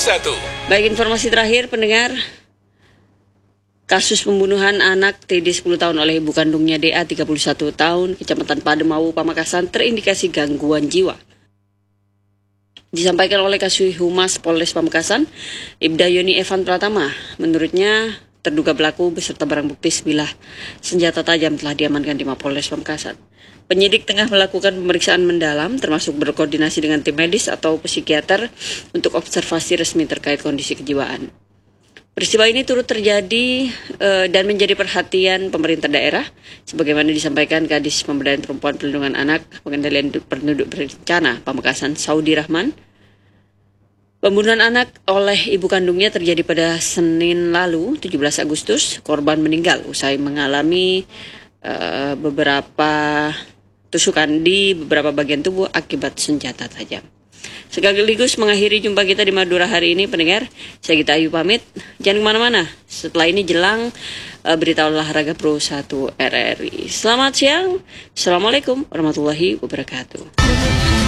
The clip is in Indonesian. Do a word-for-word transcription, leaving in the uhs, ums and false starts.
satu. Baik, informasi terakhir pendengar. Kasus pembunuhan anak T D sepuluh tahun oleh ibu kandungnya D A tiga puluh satu tahun, Kecamatan Pademau, Pamekasan terindikasi gangguan jiwa. Disampaikan oleh Kasih Humas Polres Pamekasan, Ibda Yoni Evan Pratama. Menurutnya, terduga pelaku beserta barang bukti sebilah senjata tajam telah diamankan di Mapolres Pamekasan. Penyidik tengah melakukan pemeriksaan mendalam, termasuk berkoordinasi dengan tim medis atau psikiater untuk observasi resmi terkait kondisi kejiwaan. Peristiwa ini turut terjadi e, dan menjadi perhatian pemerintah daerah, sebagaimana disampaikan Kadis Pemberdayaan Perempuan Perlindungan Anak Pengendalian Penduduk Berencana Pamekasan Saudi Rahman. Pembunuhan anak oleh ibu kandungnya terjadi pada Senin lalu, tujuh belas Agustus. Korban meninggal usai mengalami e, beberapa tusukan di beberapa bagian tubuh akibat senjata tajam. Sekaligus mengakhiri jumpa kita di Madura hari ini, pendengar. Saya Gita Ayu pamit. Jangan kemana-mana. Setelah ini jelang uh, berita olahraga Pro satu R R I. Selamat siang. Assalamualaikum warahmatullahi wabarakatuh.